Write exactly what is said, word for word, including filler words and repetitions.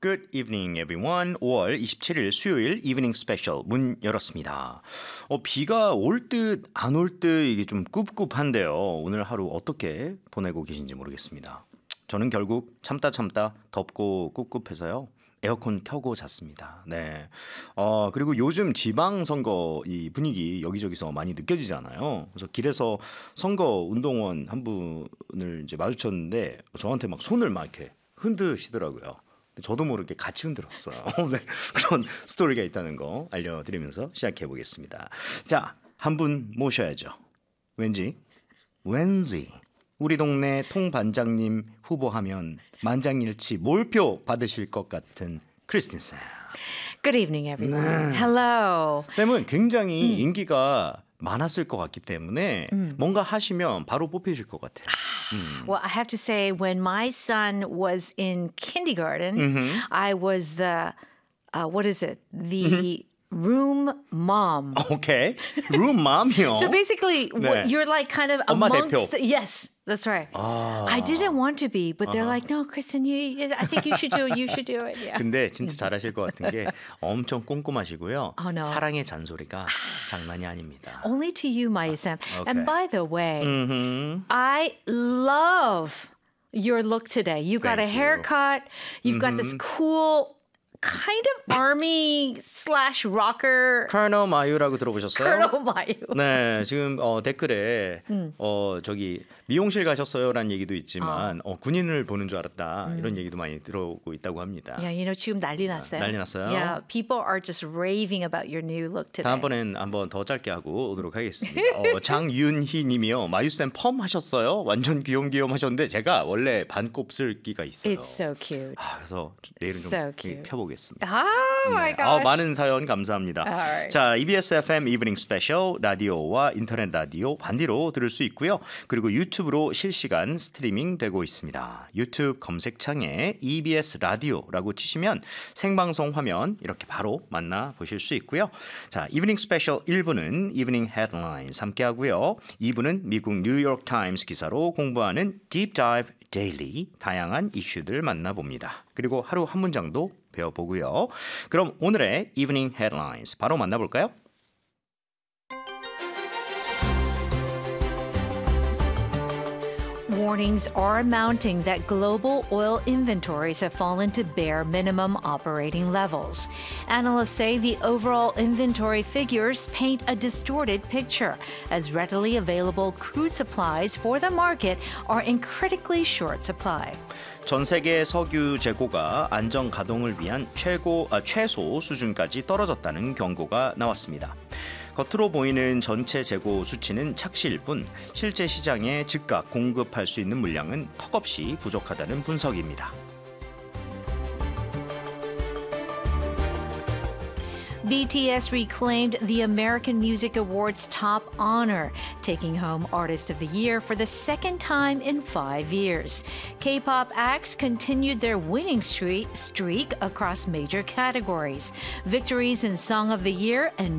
Good evening, everyone. 오월 이십칠일 수요일 이브닝 스페셜 문 열었습니다. 어, 비가 올 듯 안 올 듯 이게 좀 꿉꿉한데요. 오늘 하루 어떻게 보내고 계신지 모르겠습니다. 저는 결국 참다 참다 덥고 꿉꿉해서요. 에어컨 켜고 잤습니다. 네. 어, 그리고 요즘 지방선거 이 분위기 여기저기서 많이 느껴지잖아요. 그래서 길에서 선거 운동원 한 분을 이제 마주쳤는데 저한테 막 손을 막 이렇게 흔드시더라고요. 저도 모르게 같이 흔들었어요. 네, 그런 스토리가 있다는 거 알려드리면서 시작해 보겠습니다. 자, 한 분 모셔야죠. 왠지 왠지 우리 동네 통반장님 후보하면 만장일치 몰표 받으실 것 같은 크리스틴 쌤. Good evening, everyone. 네. Hello. 쌤은 굉장히 음. 인기가 많았을 것 같기 때문에 음. 뭔가 하시면 바로 뽑히실 것 같아요. 음. Well, I have to say, when my son was in kindergarten, Mm-hmm. I was the, uh, what is it? The Mm-hmm. room mom. 오케이. 룸맘이요. So basically, 네. what, you're like kind of 엄마 amongst. 대표. The, yes, that's right. 아. I didn't want to be, but they're like, no, Kristen, you, you- I think you should do it. You should do it. Yeah. 근데 진짜 잘하실 것 같은 게 엄청 꼼꼼하시고요. Oh, no. 사랑의 잔소리가 장난이 아닙니다. Only to you, my Sam. Okay. And by the way, 음흠. I love your look today. You got Thank a you. haircut. You've got this cool kind of army slash rocker 커널 마유라고 들어보셨어요? Colonel Mayu. 네, 지금 어, 댓글에 어, 저기 미용실 가셨어요라는 얘기도 있지만 어, 군인을 보는 줄 알았다 이런 얘기도 많이 들어오고 있다고 합니다. Yeah, you know, 지금 난리 났어요. 난리 났어요? Yeah, people are just raving about your new look today. 다음번엔 한번 더 짧게 하고 오도록 하겠습니다. 어, 장윤희님이요. 마유쌤 펌 하셨어요? 완전 귀염귀염 하셨는데 제가 원래 반곱슬기가 있어요. It's so cute. 아, 그래서 내일은 좀 So 이렇게 cute. 펴보겠습니다. Oh my 네. gosh. 아, 많은 사연 감사합니다. Alright. 자, 이비에스 에프엠 이브닝 스페셜 라디오와 인터넷 라디오 반디로 들을 수 있고요. 그리고 유튜브로 실시간 스트리밍 되고 있습니다. 유튜브 검색창에 이비에스 라디오라고 치시면 생방송 화면 이렇게 바로 만나보실 수 있고요. 자, 이브닝 스페셜 일 부는 이브닝 헤드라인스 함께 하고요. 이 부는 미국 뉴욕 타임스 기사로 공부하는 딥 다이브 데일리 다양한 이슈들 만나봅니다. 그리고 하루 한 문장도 배워보고요. 그럼 오늘의 이브닝 헤드라인스 바로 만나볼까요? Warnings are mounting that global oil inventories have fallen to bare minimum operating levels. Analysts say the overall inventory figures paint a distorted picture, as readily available crude supplies for the market are in critically short supply. 전 세계 석유 재고가 안정 가동을 위한 최고, 아, 최소 수준까지 떨어졌다는 경고가 나왔습니다. 겉으로 보이는 전체 재고 수치는 착시일 뿐 실제 시장에 즉각 공급할 수 있는 물량은 턱없이 부족하다는 분석입니다. B T S reclaimed the American Music Awards top honor, taking home Artist of the Year for the second time in five years. K-pop acts continued their winning streak, streak across major categories. Victories in Song of the Year and